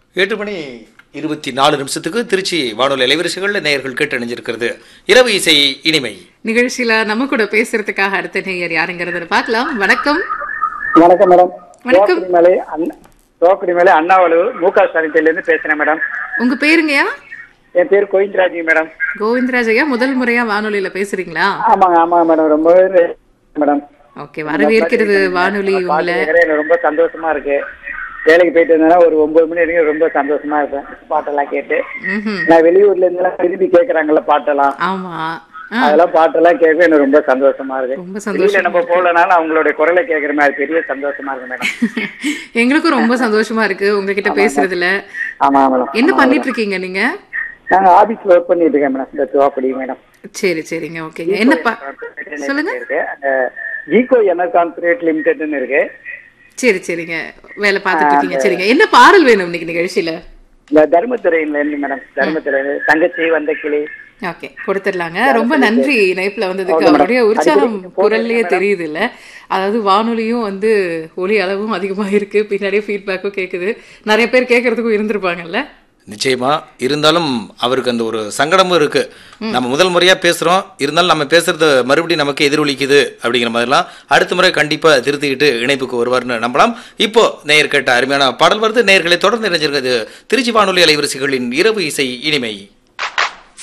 8:24 திருச்சி வானொலி அலைவரிசைகளில் நேயர்கள் கேட்டு அணிஞ்சிருக்கிறது இரவு இசை இனிமை நிகழ்ச்சியில நம்ம கூட பேசுறதுக்காக அடுத்த நேயர் யாருங்கிறத பார்க்கலாம். வணக்கம். வணக்கம் மேடம். வணக்கம். தோக்கடி மேலே அண்ணாவளு மூகா சாலிட்டிலிருந்து பேசுறேன் மேடம். உங்க பேருங்கயா? என் பேர் கோவிந்தராஜ் மேடம். கோவிந்தராஜ் ஐயா, முதல் முறையா வானொலியில பேசுறீங்களா? ஆமாங்க மேடம். ரொம்ப மேடம். ஓகே, வரவேற்கிறது வானொலி உங்களை. ரொம்ப சந்தோஷமா இருக்கு. வேலைக்கு போயிட்டு இருந்தேன்னா ஒரு 9 மணி வரைக்கும் ரொம்ப சந்தோஷமா இருப்பேன் பாட்டெல்லாம் கேட்டு. நான் வெளியூர்ல இருந்து விரும்பி கேட்கறாங்கல்ல பாட்டெல்லாம். ஆமா, அதெல்லாம் பாட்டெல்லாம் கேட்க எனக்கு ரொம்ப சந்தோஷமா இருக்கு. ரொம்ப சந்தோஷம். நம்ம போகலனாலும் அவங்களுடைய குரலை கேட்கற மாதிரி பெரிய சந்தோஷமா இருக்கு மேடம். எங்களுக்கும் ரொம்ப சந்தோஷமா இருக்கு உங்ககிட்ட பேசுறதுல. ஆமா மேடம். என்ன பண்ணிட்டு இருக்கீங்க நீங்க? நாங்க ஆபீஸ்ல ஒர்க் பண்ணிட்டு இருக்கேன் மேடம். இந்த தோப்படி மேடம். சரி சரிங்க, ஓகேங்க. என்னப்பா சொல்லுங்க. ஜீகோ எனர் கார்ப்பரேட் லிமிடெட்னு இருக்கு. சரி சரிங்க, வேலை பார்த்துட்டு இருக்கீங்க. சரிங்க, என்ன பாடல் வேணும் இன்னைக்கு நிகழ்ச்சியில? இந்த தர்மத்துறையில இருந்து மேடம். தர்மத்துறை தங்கச்சி வந்த கிளி. ஓகே, கொடுத்துடலாங்க. ரொம்ப நன்றி இணைப்புல வந்ததுக்கு. அவருடைய உற்சாகம் குரல்லையே தெரியுது இல்ல. அதாவது வானொலியும் ஒலி அளவும் அதிகமா இருக்கு, பின்னாடியே ஃபீட்பேக்கும் கேக்குது. நிறைய பேர் கேட்கறதுக்கும் இருந்திருப்பாங்கல்ல. நிச்சயமா. இருந்தாலும் அவருக்கு அந்த ஒரு சங்கடமும் இருக்கு. நம்ம முதல் முறையா பேசுறோம், இருந்தாலும் நம்ம பேசுறது மறுபடியும் நமக்கு எதிரொலிக்குது அப்படிங்கிற மாதிரிலாம் அடுத்த முறை கண்டிப்பா திருத்திக்கிட்டு இணைப்புக்கு வருவார்னு நம்பலாம். இப்போ நேயர் கேட்ட அருமையான பாடல் வருது. நேயர்களை தொடர்ந்து இணைஞ்சிருக்கிறது திருச்சி வானொலி அலைவரிசைகளின் இரவு இசை இனிமை.